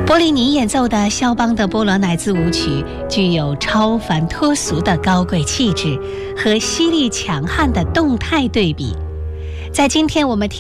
波利尼演奏的肖邦的波罗乃兹舞曲具有超凡脱俗的高贵气质和犀利强悍的动态对比。在今天我们听